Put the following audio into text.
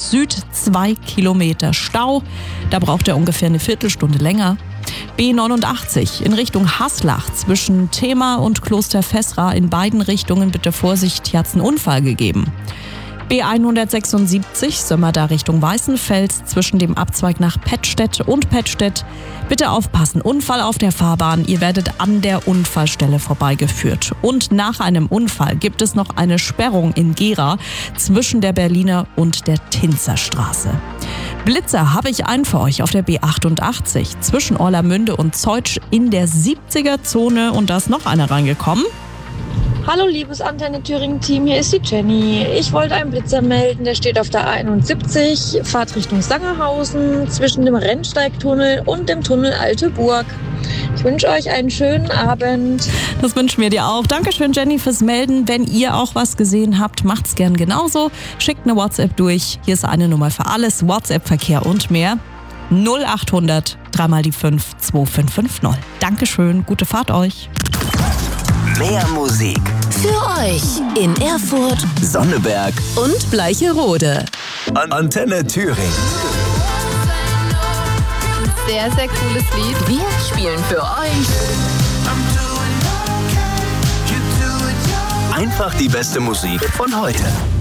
Süd 2 Kilometer Stau. Da braucht er ungefähr eine Viertelstunde länger. B89 in Richtung Haslach zwischen Thema und Kloster Fessra in beiden Richtungen bitte Vorsicht, hier hat es einen Unfall gegeben. B176 Sömmerda Richtung Weißenfels zwischen dem Abzweig nach Pettstedt und Pettstedt. Bitte aufpassen, Unfall auf der Fahrbahn, ihr werdet an der Unfallstelle vorbeigeführt. Und nach einem Unfall gibt es noch eine Sperrung in Gera zwischen der Berliner und der Tinzerstraße. Blitzer habe ich einen für euch auf der B88 zwischen Orlamünde und Zeutsch in der 70er-Zone und da ist noch einer reingekommen. Hallo liebes Antenne Thüringen Team, hier ist die Jenny. Ich wollte einen Blitzer melden, der steht auf der 71, Fahrt Richtung Sangerhausen zwischen dem Rennsteigtunnel und dem Tunnel Alte Burg. Ich wünsche euch einen schönen Abend. Das wünschen wir dir auch. Dankeschön Jenny fürs Melden. Wenn ihr auch was gesehen habt, macht's gern genauso. Schickt eine WhatsApp durch. Hier ist eine Nummer für alles, WhatsApp-Verkehr und mehr. 0800 3 die 5 2550. Dankeschön, gute Fahrt euch. Mehr Musik für euch in Erfurt, Sonneberg und Bleicherode. Antenne Thüringen. Sehr, sehr cooles Lied. Wir spielen für euch Einfach die beste Musik von heute.